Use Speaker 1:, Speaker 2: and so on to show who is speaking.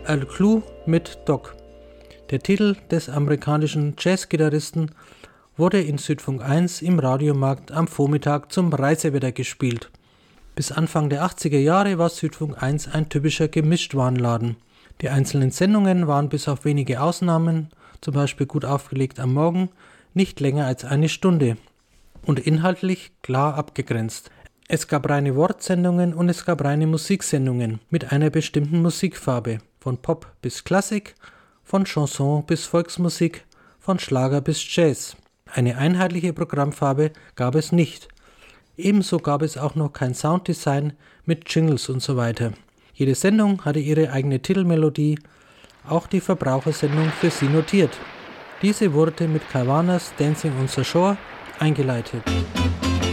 Speaker 1: Al Clou mit Doc. Der Titel des amerikanischen Jazzgitarristen wurde in Südfunk 1 im Radiomarkt am Vormittag zum Reisewetter gespielt. Bis Anfang der 80er Jahre war Südfunk 1 ein typischer Gemischtwarenladen. Die einzelnen Sendungen waren bis auf wenige Ausnahmen, zum Beispiel Gut aufgelegt am Morgen, nicht länger als eine Stunde und inhaltlich klar abgegrenzt. Es gab reine Wortsendungen und es gab reine Musiksendungen mit einer bestimmten Musikfarbe, von Pop bis Klassik, von Chanson bis Volksmusik, von Schlager bis Jazz. Eine einheitliche Programmfarbe gab es nicht. Ebenso gab es auch noch kein Sounddesign mit Jingles und so weiter. Jede Sendung hatte ihre eigene Titelmelodie, auch die Verbrauchersendung für sie notiert. Diese wurde mit Cabanas Dancing on the Shore eingeleitet.